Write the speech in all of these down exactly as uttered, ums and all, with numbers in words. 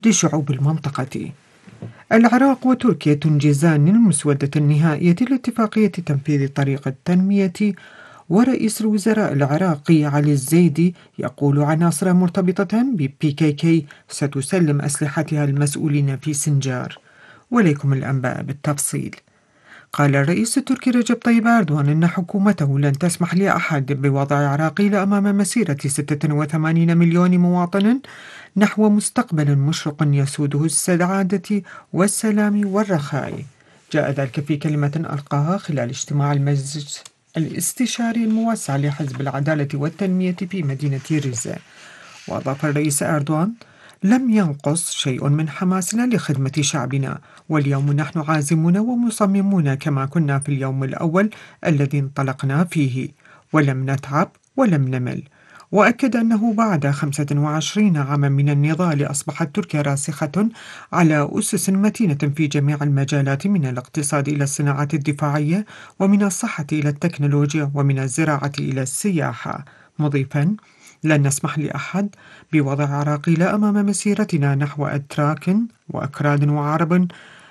لشعوب المنطقة. العراق وتركيا تنجزان المسودة النهائية لاتفاقية تنفيذ طريق التنمية، ورئيس الوزراء العراقي علي الزيدي يقول عناصر مرتبطة ببي كي كي ستسلم أسلحتها المسؤولين في سنجار. وليكم الأنباء بالتفصيل. قال الرئيس التركي رجب طيب أردوغان إن حكومته لن تسمح لأحد بوضع عراقيل أمام مسيرة ستة وثمانين مليون مواطن نحو مستقبل مشرق يسوده السعادة والسلام والرخاء. جاء ذلك في كلمة ألقاها خلال اجتماع المجلس الاستشاري الموسع لحزب العدالة والتنمية في مدينة رزة. وأضاف الرئيس أردوغان: لم ينقص شيء من حماسنا لخدمة شعبنا، واليوم نحن عازمون ومصممون كما كنا في اليوم الأول الذي انطلقنا فيه، ولم نتعب ولم نمل. وأكد أنه بعد خمسة وعشرين عاما من النضال أصبحت تركيا راسخة على أسس متينة في جميع المجالات، من الاقتصاد إلى الصناعات الدفاعية، ومن الصحة إلى التكنولوجيا، ومن الزراعة إلى السياحة، مضيفا: لن نسمح لأحد بوضع عراقيل أمام مسيرتنا نحو أتراك وأكراد وعرب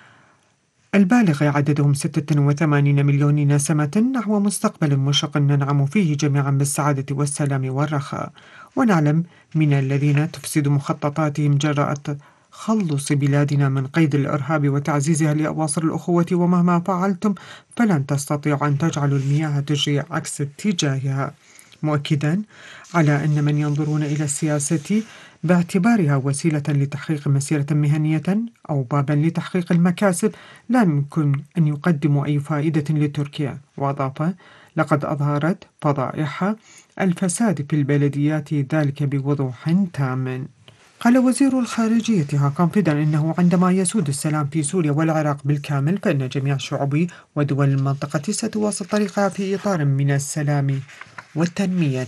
البالغ عددهم ستة وثمانين مليون نسمة نحو مستقبل مشرق ننعم فيه جميعا بالسعادة والسلام والرخاء. ونعلم من الذين تفسد مخططاتهم جراء تخلص بلادنا من قيد الإرهاب وتعزيزها لأواصر الأخوة، ومهما فعلتم فلن تستطيعوا أن تجعلوا المياه تجري عكس اتجاهها، مؤكدا على أن من ينظرون إلى السياسة باعتبارها وسيلة لتحقيق مسيرة مهنية أو بابا لتحقيق المكاسب لا يمكن أن يقدموا أي فائدة لتركيا. وأضاف: لقد أظهرت فضائح الفساد في البلديات ذلك بوضوح تام. قال وزير الخارجية هاكان فيدان إنه عندما يسود السلام في سوريا والعراق بالكامل فإن جميع شعوب ودول المنطقة ستواصل طريقها في إطار من السلام والتنمية.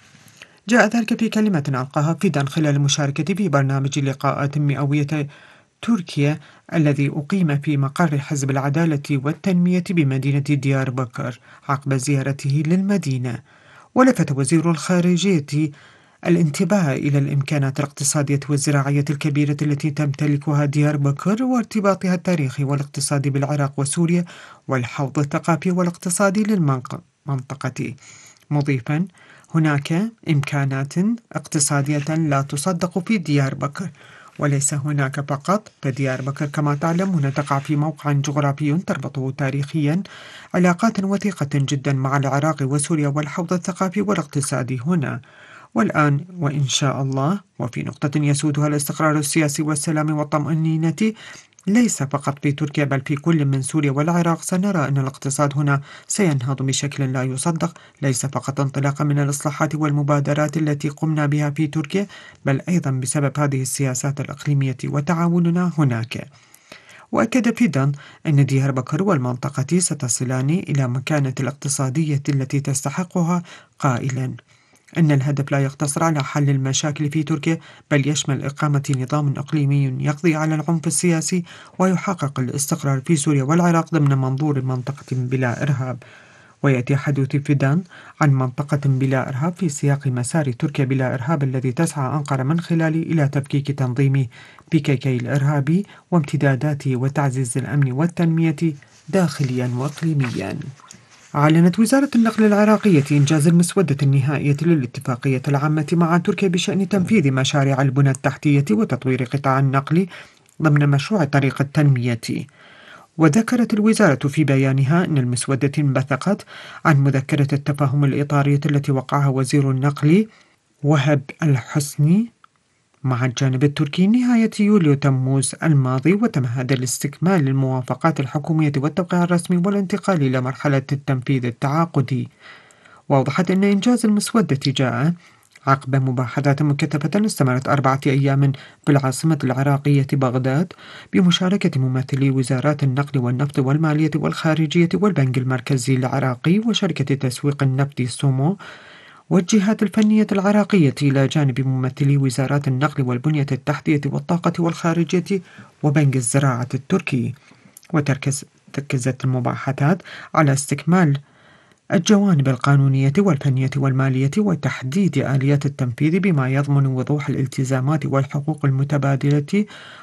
جاء ذلك في كلمة ألقاها فيدان خلال المشاركة في برنامج لقاءات مئوية تركيا الذي أقيم في مقر حزب العدالة والتنمية بمدينة ديار بكر عقب زيارته للمدينة. ولفت وزير الخارجية الانتباه إلى الإمكانات الاقتصادية والزراعية الكبيرة التي تمتلكها ديار بكر، وارتباطها التاريخي والاقتصادي بالعراق وسوريا، والحوض الثقافي والاقتصادي للمنطقة، مضيفا: هناك إمكانات اقتصادية لا تصدق في ديار بكر. وليس هناك فقط، فديار بكر كما تعلمون تقع في موقع جغرافي تربطه تاريخيا علاقات وثيقة جدا مع العراق وسوريا والحوض الثقافي والاقتصادي هنا. والآن وإن شاء الله، وفي نقطة يسودها الاستقرار السياسي والسلام والطمأنينة ليس فقط في تركيا بل في كل من سوريا والعراق، سنرى أن الاقتصاد هنا سينهض بشكل لا يصدق، ليس فقط انطلاقا من الإصلاحات والمبادرات التي قمنا بها في تركيا، بل أيضا بسبب هذه السياسات الإقليمية وتعاوننا هناك. وأكد فيدان أن ديار بكر والمنطقة ستصلان إلى مكانة الاقتصادية التي تستحقها، قائلا أن الهدف لا يقتصر على حل المشاكل في تركيا بل يشمل إقامة نظام إقليمي يقضي على العنف السياسي ويحقق الاستقرار في سوريا والعراق ضمن منظور منطقة بلا إرهاب. ويأتي حديث فيدان عن منطقة بلا إرهاب في سياق مسار تركيا بلا إرهاب الذي تسعى أنقرة من خلاله إلى تفكيك تنظيم بي كي كي الإرهابي وامتداداته وتعزيز الأمن والتنمية داخليا وإقليميا. أعلنت وزارة النقل العراقية إنجاز المسودة النهائية للاتفاقية العامة مع تركيا بشأن تنفيذ مشاريع البنى التحتية وتطوير قطاع النقل ضمن مشروع طريق التنمية. وذكرت الوزارة في بيانها أن المسودة انبثقت عن مذكرة التفاهم الإطارية التي وقعها وزير النقل وهب الحسني مع الجانب التركي نهاية يوليو تموز الماضي، وتمهد لاستكمال الموافقات الحكومية والتوقيع الرسمي والانتقال إلى مرحلة التنفيذ التعاقدي. وأوضحت أن إنجاز المسودة جاء عقب مباحثات مكثفة استمرت أربعة أيام في العاصمة العراقية بغداد بمشاركة ممثلي وزارات النقل والنفط والمالية والخارجية والبنك المركزي العراقي وشركة تسويق النفط سومو والجهات الفنية العراقية، إلى جانب ممثلي وزارات النقل والبنية التحتية والطاقة والخارجية وبنك الزراعة التركي. وتركزت المباحثات على استكمال الجوانب القانونية والفنية والمالية وتحديد آليات التنفيذ بما يضمن وضوح الالتزامات والحقوق المتبادلة